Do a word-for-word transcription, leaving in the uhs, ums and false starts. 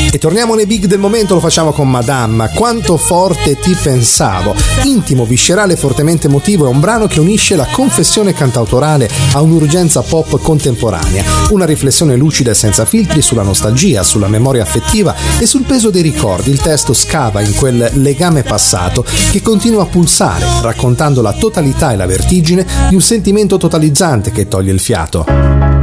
E torniamo nei big del momento, lo facciamo con Madame. Quanto forte ti pensavo. Intimo, viscerale, fortemente emotivo, è un brano che unisce la confessione cantautorale a un'urgenza pop contemporanea, una riflessione lucida e senza filtri sulla nostalgia, sulla memoria affettiva e sul peso dei ricordi. Il testo scava in quel legame passato che continua a pulsare, raccontando la totalità e la vertigine di un sentimento totalizzante che toglie il fiato.